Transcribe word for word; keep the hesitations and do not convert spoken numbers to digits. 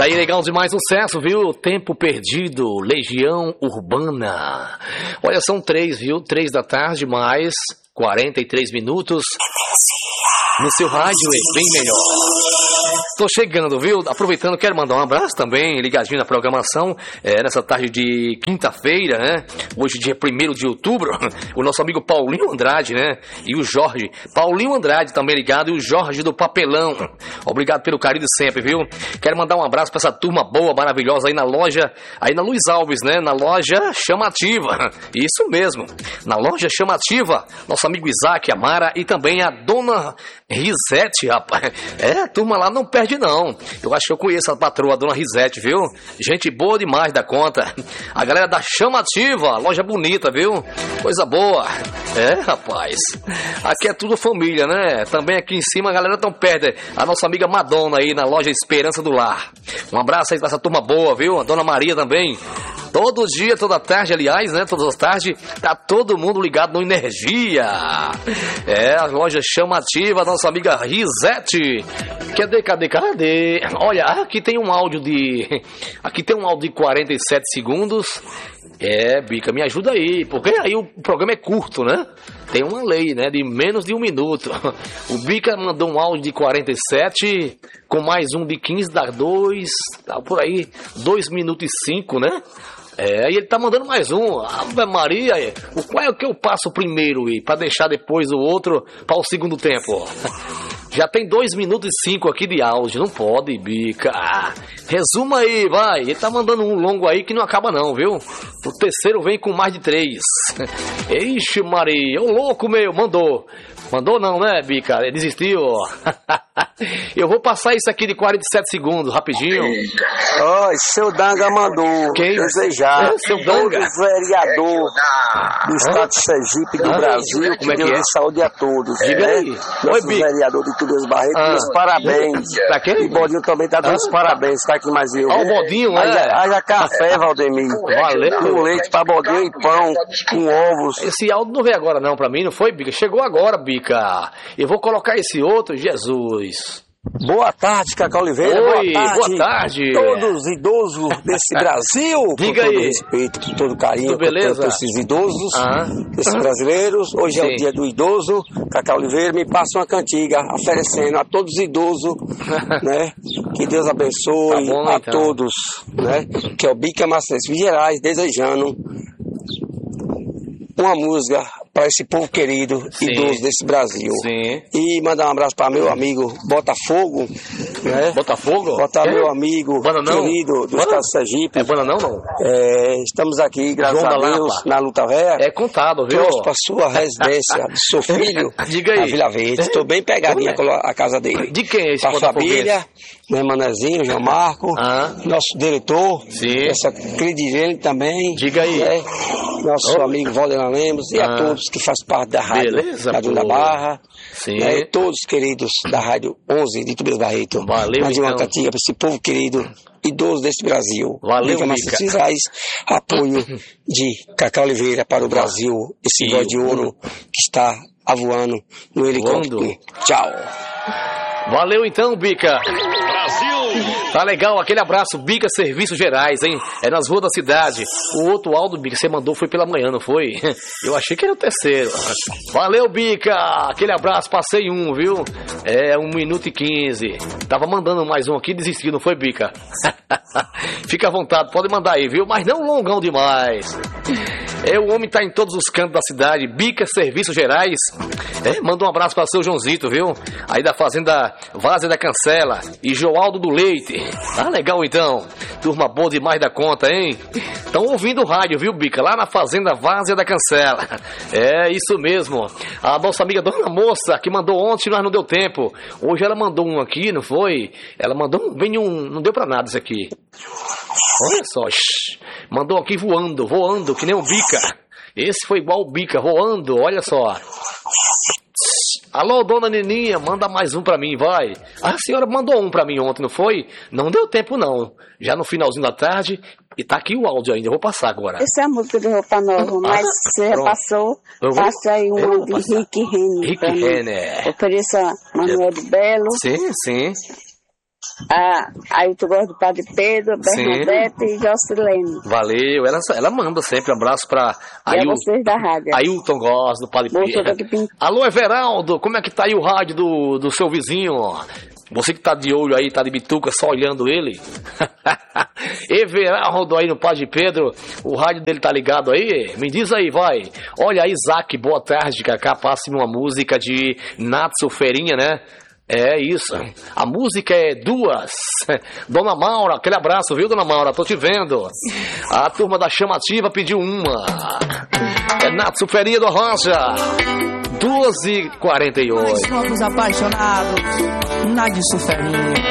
Daí legal demais, sucesso, viu? Tempo Perdido, Legião Urbana. Olha, são três, viu? Três da tarde, mais quarenta e três minutos. No seu rádio é bem melhor. Tô chegando, viu? Aproveitando, quero mandar um abraço também, ligadinho na programação, é, nessa tarde de quinta-feira, né? Hoje, dia primeiro de outubro, o nosso amigo Paulinho Andrade, né? E o Jorge. Paulinho Andrade também ligado, e o Jorge do Papelão. Obrigado pelo carinho sempre, viu? Quero mandar um abraço pra essa turma boa, maravilhosa aí na loja, aí na Luiz Alves, né? Na loja Chamativa. Isso mesmo, na loja Chamativa. Nosso amigo Isaac, Amara e também a dona Risete, rapaz. É, a turma lá não perde não. Eu acho que eu conheço a patroa, a dona Risete, viu? Gente boa demais da conta. A galera da Chamativa, loja bonita, viu? Coisa boa. É, rapaz. Aqui é tudo família, né? Também aqui em cima a galera não perde. A nossa amiga Madonna aí na loja Esperança do Lar. Um abraço aí pra essa turma boa, viu? A dona Maria também. Todo dia, toda tarde, aliás, né? Todas as tardes, tá todo mundo ligado no Energia. É, a loja Chamativa, nossa amiga Risete. Cadê, cadê, cadê? Olha, aqui tem um áudio de... Aqui tem um áudio de quarenta e sete segundos. É, Bica, me ajuda aí, porque aí o programa é curto, né? Tem uma lei, né? De menos de um minuto. O Bica mandou um áudio de quarenta e sete, com mais um de quinze, dá dois, tá por aí, dois minutos e cinco, né? É, e ele tá mandando mais um. Ave Maria, o qual é o que eu passo primeiro e para deixar depois o outro para o segundo tempo? Já tem dois minutos e cinco aqui de áudio, não pode, Bica. Ah, resuma aí, vai. Ele tá mandando um longo aí que não acaba não, viu? O terceiro vem com mais de três. Ixi, Maria, ô louco meu, mandou. Mandou não, né, Bica? Ele desistiu. Eu vou passar isso aqui de quarenta e sete segundos, rapidinho. Oi, seu Danga mandou Quem? desejar É, seu todo Danga? vereador do estado de Sergipe, do Ah, Brasil, que como é que Deus é? dê saúde a todos. Diga né? aí. Nosso Oi, Bica. vereador de Tudas Barreto, Ah. meus parabéns. Pra quem? E Bodinho também tá dando os parabéns, tá aqui mais eu. Ó, o Bodinho, haja, é. haja café, Valdemir. Valeu. Com leite pra Bodinho e pão, com ovos. Esse áudio não veio agora não pra mim, não foi, Bica? Chegou agora, Bica. Eu vou colocar esse outro, Jesus. Boa tarde, Cacau Oliveira. Oi, boa tarde. boa tarde. Todos os idosos desse Brasil, Diga com todo aí. respeito, com todo carinho, Tudo beleza? com todos esses idosos, Ah. desses brasileiros. Hoje é Sim. o dia do idoso. Cacau Oliveira me passa uma cantiga oferecendo a todos os idosos, né? Que Deus abençoe Tá bom, a então. todos, né? Que é o Bica Macedo Gerais, desejando uma música para esse povo querido, Sim. idoso desse Brasil. Sim. E mandar um abraço para meu amigo Botafogo, né? Botafogo? Botar É? meu amigo Bananão? querido do Bana- estado de Sergipe. É Bananão, não? É, estamos aqui, graças João a da Deus, Lapa. na luta velha. É contado, viu? Trouxe para sua residência do seu filho, Diga aí. na Vila Verde. Estou bem pegadinha Como é? com a casa dele. De quem é esse Para a botafoguense? família, né, Manezinho, João Marco, Ah. nosso diretor, Sim. essa Credilene também. Diga aí. né, nosso Oh. amigo Valderan Lemos e Ah. a todos que fazem parte da rádio, Beleza, Rádio pô. da Barra. Sim. Né, e todos queridos da Rádio onze de Tobias Barreto. Valeu, Mais uma então. cantiga para esse povo querido, idoso desse Brasil. Valeu, Bica Bica. Macedo Gerais, apoio de Cacau Oliveira para o Brasil, esse E gol de ouro que está avoando no helicóptero. Voando. Tchau. Valeu então, Bica. Brasil! Tá legal, aquele abraço, Bica Serviços Gerais, hein? É nas ruas da cidade. O outro áudio, Bica, você mandou foi pela manhã, não foi? Eu achei que era o terceiro. Valeu, Bica! Aquele abraço, passei um, viu? É, um minuto e quinze. Tava mandando mais um aqui, desistiu, não foi, Bica? Fica à vontade, pode mandar aí, viu? Mas não longão demais. É, o homem tá em todos os cantos da cidade. Bica Serviços Gerais. É, manda um abraço para seu Joãozito, viu? Aí da fazenda Várzea da Cancela e Joaldo do Leite. Tá legal então. Turma boa demais da conta, hein? Estão ouvindo o rádio, viu, Bica? Lá na fazenda Várzea da Cancela. É, isso mesmo. A nossa amiga Dona Moça, que mandou ontem, nós não deu tempo. Hoje ela mandou um aqui, não foi? Ela mandou um, vem um, não deu pra nada isso aqui. Olha só, shh, mandou aqui voando, voando, que nem o Bica. Esse foi igual o Bica, voando, olha só. Alô, dona Neninha, manda mais um pra mim, vai. A senhora mandou um pra mim ontem, não foi? Não deu tempo, não. Já no finalzinho da tarde, e tá aqui o áudio ainda, eu vou passar agora. Essa é a música do Roupa Nova, mas você já pronto. passou, Eu vou- passa aí eu uma vou de passar. Rick Renner. Rick pra mim. Renner. Ofereça Manuel do Belo. Sim, sim. Ah, aí tu gosta do Padre Pedro, Bernadette e Jocilene. Valeu, ela, ela manda sempre um abraço pra E a vocês da rádio. Ailton gosta do Padre Pedro. Alô, Everaldo, como é que tá aí o rádio do, do seu vizinho? Você que tá de olho aí, tá de bituca, só olhando ele. Everaldo aí no Padre Pedro, o rádio dele tá ligado aí? Me diz aí, vai. Olha, Isaac, boa tarde, Cacá, passe-me uma música de Natsu Ferinha, né? É isso, a música é Duas. Dona Maura, aquele abraço, viu, Dona Maura? Tô te vendo. A turma da Chamativa pediu uma. É Natsu Ferinha do Rocha. Duas e quarenta e oito. Nós somos apaixonados na de Suferinha.